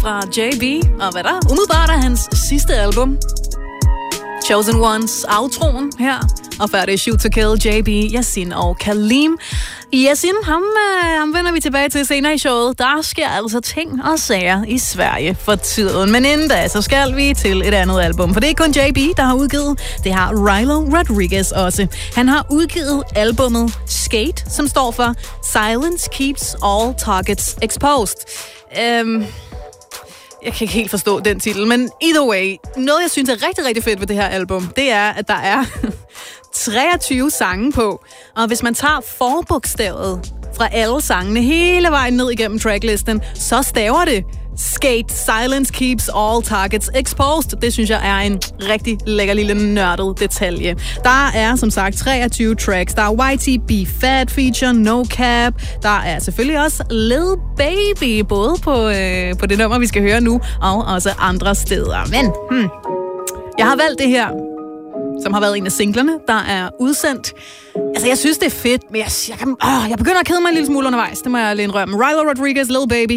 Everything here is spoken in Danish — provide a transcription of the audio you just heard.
fra JB, og hvad der umiddelbart er hans sidste album. Chosen Ones, outroen her, og før det er Shoot to Kill, JB, Yasin og Kaleem. Yasin, ham vender vi tilbage til senere i showet. Der sker altså ting og sager i Sverige for tiden. Men inden da, så skal vi til et andet album. For det er ikke kun JB, der har udgivet. Det har Rylo Rodriguez også. Han har udgivet albummet Skate, som står for Silence Keeps All Targets Exposed. Jeg kan ikke helt forstå den titel, men either way, noget jeg synes er rigtig, rigtig fedt ved det her album, det er, at der er 23 sange på. Og hvis man tager forbogstavet fra alle sangene hele vejen ned igennem tracklisten, så staver det Skate, Silence Keeps All Targets Exposed. Det synes jeg er en rigtig lækker lille nørdet detalje. Der er som sagt 23 tracks. Der er YTB Fat feature, No Cap. Der er selvfølgelig også Lil Baby, både på det nummer, vi skal høre nu, og også andre steder. Men jeg har valgt det her, som har været en af singlerne, der er udsendt. Altså, jeg synes, det er fedt, men jeg begynder at kede mig en lille smule undervejs. Det må jeg lige indrømme. Rylo Rodriguez, Lil Baby.